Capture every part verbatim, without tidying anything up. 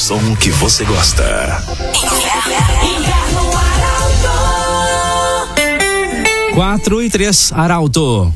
som que você gosta. Quatro e três, Arauto.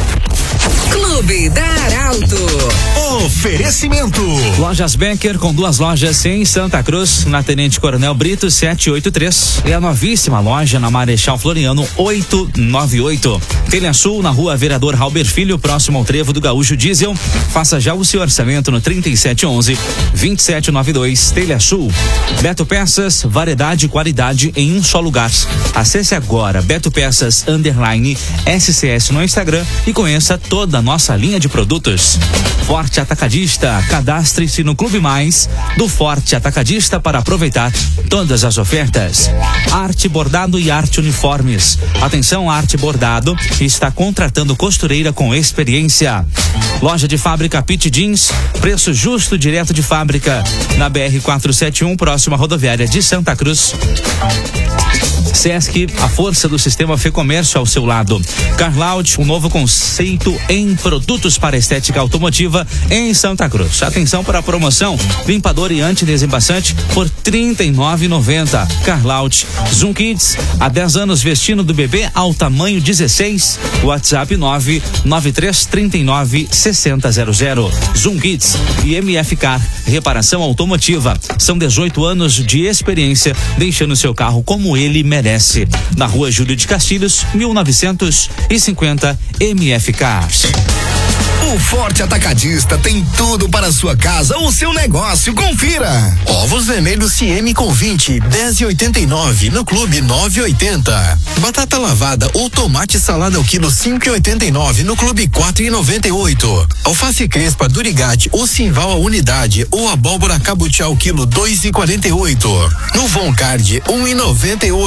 Clube da Arauto. Oferecimento. Lojas Becker, com duas lojas em Santa Cruz, na Tenente Coronel Brito setecentos e oitenta e três. E a novíssima loja na Marechal Floriano oitocentos e noventa e oito. Telha Sul, na Rua Vereador Halber Filho, próximo ao Trevo do Gaúcho Diesel. Faça já o seu orçamento no trinta e sete onze, vinte e sete noventa e dois. Telha Sul. Beto Peças, variedade e qualidade em um só lugar. Acesse agora Beto Peças underline S C S no Instagram e conheça toda a nossa linha de produtos. Forte Atacadista, cadastre-se no Clube Mais do Forte Atacadista para aproveitar todas as ofertas. Arte Bordado e Arte Uniformes. Atenção, Arte Bordado está contratando costureira com experiência. Loja de fábrica Pit Jeans, preço justo direto de fábrica, na B R quatrocentos e setenta e um, próxima rodoviária de Santa Cruz. Sesc, a força do sistema Fê Comércio ao seu lado. Carlaud, um novo conceito em produtos para estética automotiva em Santa Cruz. Atenção para a promoção: limpador e antidesembaçante por trinta e nove reais e noventa centavos. Carlaud. Zoom Kids, há dez anos vestindo do bebê ao tamanho dezesseis. WhatsApp nove nove três três nove seis zero zero zero. Zoom Kids e M F Car, reparação automotiva. São dezoito anos de experiência, deixando seu carro como ele merece. Na Rua Júlio de Castilhos, mil novecentos e cinquenta, M F Cars. O Forte Atacadista tem tudo para a sua casa ou seu negócio. Confira. Ovos vermelhos C M com vinte, dez e oitenta e nove, no Clube nove e oitenta. Batata lavada ou tomate salada ao quilo cinco e oitenta e nove, no Clube quatro e noventa e oito. Alface crespa Durigate ou Simval a unidade ou abóbora cabuti ao quilo dois e quarenta e oito. No Von Card um e noventa e oito.